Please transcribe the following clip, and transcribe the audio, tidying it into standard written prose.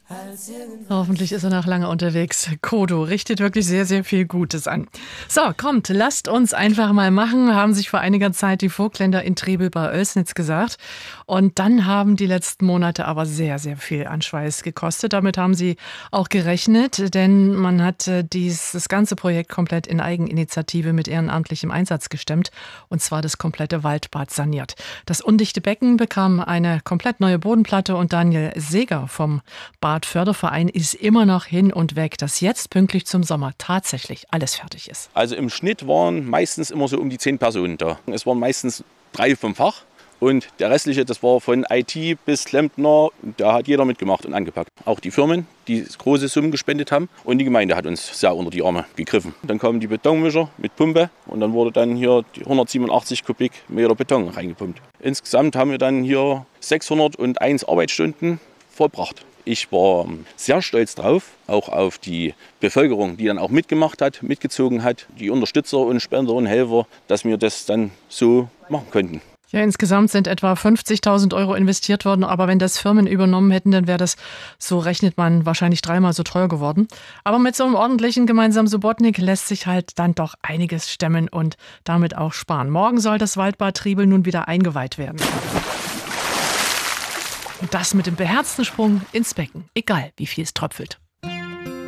Hoffentlich ist er noch lange unterwegs. Kodo richtet wirklich sehr, sehr viel Gutes an. So, kommt, lasst uns einfach mal machen, haben sich vor einiger Zeit die Vogtländer in Trebel bei Oelsnitz gesagt. Und dann haben die letzten Monate aber sehr, sehr viel an Schweiß gekostet. Damit haben sie auch gerechnet, denn man hat das ganze Projekt komplett in Eigeninitiative mit ehrenamtlichem Einsatz gestemmt. Und zwar das komplette Waldbad saniert. Das undichte Becken bekam eine komplett neue Bodenplatte und Daniel Seeger vom Badförderverein ist immer noch hin und weg, dass jetzt pünktlich zum Sommer tatsächlich alles fertig ist. Also im Schnitt waren meistens immer so um die 10 Personen da. Es waren meistens 3 vom Fach und der restliche, das war von IT bis Klempner, da hat jeder mitgemacht und angepackt. Auch die Firmen, die große Summen gespendet haben und die Gemeinde hat uns sehr unter die Arme gegriffen. Dann kamen die Betonmischer mit Pumpe und dann wurde dann hier die 187 Kubikmeter Beton reingepumpt. Insgesamt haben wir dann hier 601 Arbeitsstunden vollbracht. Ich war sehr stolz drauf, auch auf die Bevölkerung, die dann auch mitgemacht hat, mitgezogen hat, die Unterstützer und Spender und Helfer, dass wir das dann so machen konnten. Ja, insgesamt sind etwa 50.000 Euro investiert worden, aber wenn das Firmen übernommen hätten, dann wäre das, so rechnet man, wahrscheinlich 3-mal so teuer geworden. Aber mit so einem ordentlichen gemeinsamen Subotnik lässt sich halt dann doch einiges stemmen und damit auch sparen. Morgen soll das Waldbad Triebel nun wieder eingeweiht werden. Und das mit dem beherzten Sprung ins Becken, egal wie viel es tröpfelt.